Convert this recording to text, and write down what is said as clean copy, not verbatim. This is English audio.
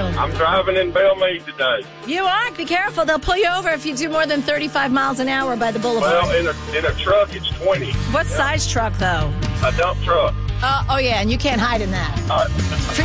I'm driving in Belmead today. You are? Be careful. They'll pull you over if you do more than 35 miles an hour by the boulevard. Well, in a truck, it's 20. What size truck, though? A dump truck. Oh, yeah, and you can't hide in that.